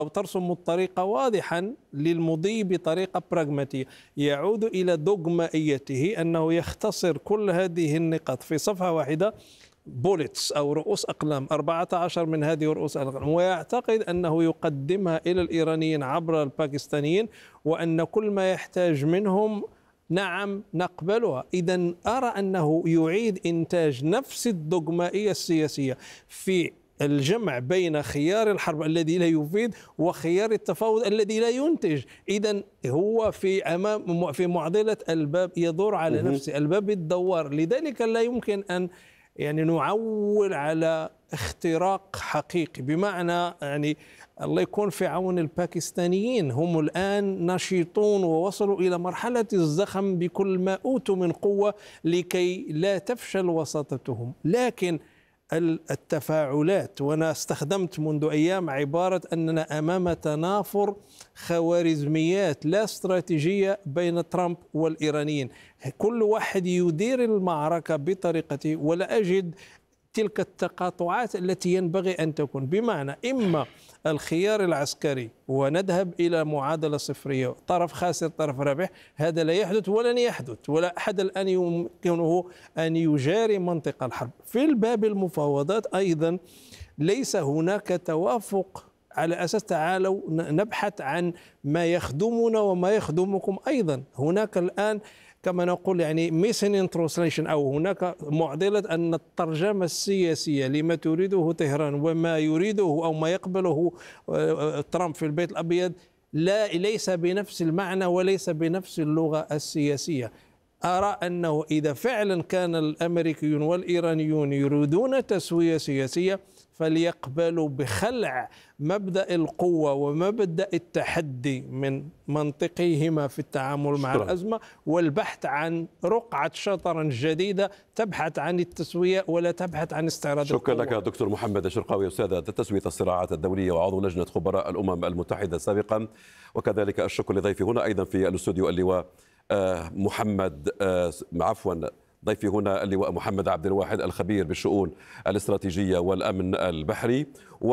ترسم الطريق واضحا للمضي بطريقة براغماتية، يعود إلى دوغمائيته أنه يختصر كل هذه النقاط في صفحة واحدة، بوليتس أو رؤوس أقلام، 14 من هذه رؤوس الأقلام، ويعتقد أنه يقدمها إلى الإيرانيين عبر الباكستانيين، وأن كل ما يحتاج منهم نعم نقبلها. إذا أرى أنه يعيد إنتاج نفس الدوغمائية السياسية في الجمع بين خيار الحرب الذي لا يفيد وخيار التفاوض الذي لا ينتج. إذا هو في معضلة الباب يدور على نفسه، الباب الدوار. لذلك لا يمكن أن نعول على اختراق حقيقي، بمعنى الله يكون في عون الباكستانيين، هم الآن نشيطون ووصلوا إلى مرحلة الزخم بكل ما أوتوا من قوة لكي لا تفشل وساطتهم. لكن التفاعلات، وأنا استخدمت منذ أيام عبارة أننا أمام تنافر خوارزميات لا استراتيجية بين ترامب والإيرانيين، كل واحد يدير المعركة بطريقته، ولا أجد تلك التقاطعات التي ينبغي أن تكون، بمعنى إما الخيار العسكري ونذهب إلى معادلة صفرية، طرف خاسر طرف رابح، هذا لا يحدث ولن يحدث، ولا أحد الآن يمكنه أن يجاري منطق الحرب. في الباب المفاوضات أيضا ليس هناك توافق على أساس تعالوا نبحث عن ما يخدمنا وما يخدمكم. أيضا هناك الآن كما نقول missing in translation، أو هناك معضلة أن الترجمة السياسية لما تريده طهران وما يريده أو ما يقبله ترامب في البيت الأبيض ليس بنفس المعنى وليس بنفس اللغة السياسية. أرى أنه إذا فعلا كان الأمريكيون والإيرانيون يريدون تسوية سياسية فليقبلوا بخلع مبدأ القوة ومبدأ التحدي من منطقيهما في التعامل مع الأزمة، والبحث عن رقعة شطرنج جديدة تبحث عن التسوية ولا تبحث عن استعراض شكرا القوة. لك دكتور محمد الشرقاوي، أستاذ تسوية الصراعات الدولية وعضو لجنة خبراء الأمم المتحدة سابقا، وكذلك الشكر لضيفي هنا أيضا في الاستوديو اللواء ضيفي هنا اللواء محمد عبد الواحد الخبير بالشؤون الاستراتيجية والأمن البحري،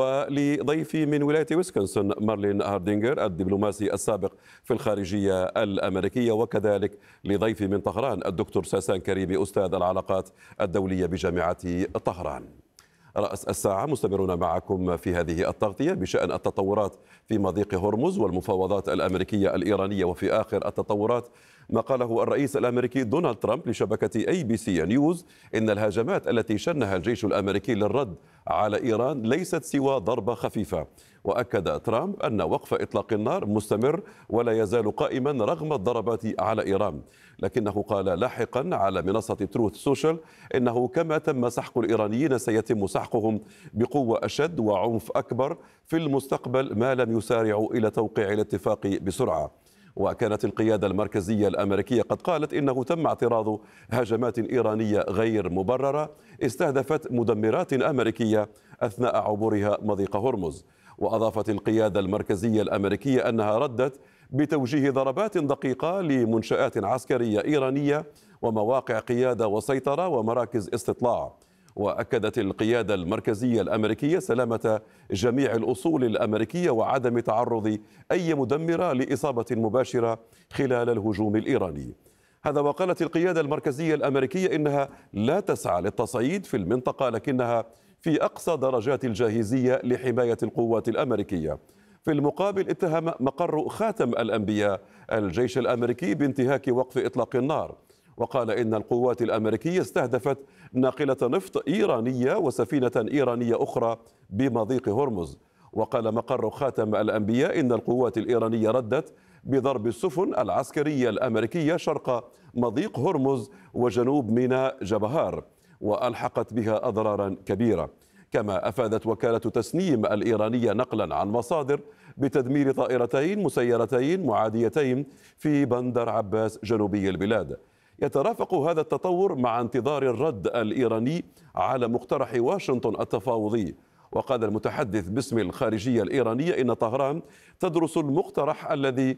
ولضيفي من ولاية ويسكنسن مارلين هاردينغر الدبلوماسي السابق في الخارجية الأمريكية، وكذلك لضيفي من طهران الدكتور ساسان كريمي أستاذ العلاقات الدولية بجامعة طهران. رأس الساعة مستمرون معكم في هذه التغطية بشأن التطورات في مضيق هرمز والمفاوضات الأمريكية الإيرانية، وفي آخر التطورات ما قاله الرئيس الأمريكي دونالد ترامب لشبكة ABC نيوز إن الهجمات التي شنها الجيش الأمريكي للرد على إيران ليست سوى ضربة خفيفة. وأكد ترامب أن وقف إطلاق النار مستمر ولا يزال قائما رغم الضربات على إيران، لكنه قال لاحقا على منصة تروث سوشيال إنه كما تم سحق الإيرانيين سيتم سحقهم بقوة أشد وعنف أكبر في المستقبل ما لم يسارعوا إلى توقيع الاتفاق بسرعة. وكانت القيادة المركزية الأمريكية قد قالت إنه تم اعتراض هجمات إيرانية غير مبررة استهدفت مدمرات أمريكية أثناء عبورها مضيق هرمز. وأضافت القيادة المركزية الأمريكية أنها ردت بتوجيه ضربات دقيقة لمنشآت عسكرية إيرانية ومواقع قيادة وسيطرة ومراكز استطلاع. وأكدت القيادة المركزية الأمريكية سلامة جميع الأصول الأمريكية وعدم تعرض أي مدمرة لإصابة مباشرة خلال الهجوم الإيراني. هذا وقالت القيادة المركزية الأمريكية إنها لا تسعى للتصعيد في المنطقة، لكنها في أقصى درجات الجاهزية لحماية القوات الأمريكية. في المقابل اتهم مقر خاتم الأنبياء الجيش الأمريكي بانتهاك وقف إطلاق النار، وقال إن القوات الأمريكية استهدفت ناقلة نفط إيرانية وسفينة إيرانية أخرى بمضيق هرمز. وقال مقر خاتم الأنبياء إن القوات الإيرانية ردت بضرب السفن العسكرية الأمريكية شرق مضيق هرمز وجنوب ميناء جبهار وألحقت بها أضرارا كبيرة. كما أفادت وكالة تسنيم الإيرانية نقلا عن مصادر بتدمير طائرتين مسيرتين معاديتين في بندر عباس جنوبي البلاد. يترافق هذا التطور مع انتظار الرد الإيراني على مقترح واشنطن التفاوضي. وقال المتحدث باسم الخارجية الإيرانية إن طهران تدرس المقترح الذي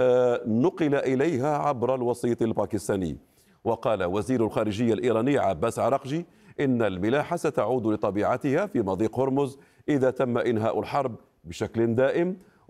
نقل إليها عبر الوسيط الباكستاني. وقال وزير الخارجية الإيراني عباس عراقجي إن الملاحة ستعود لطبيعتها في مضيق هرمز إذا تم إنهاء الحرب بشكل دائم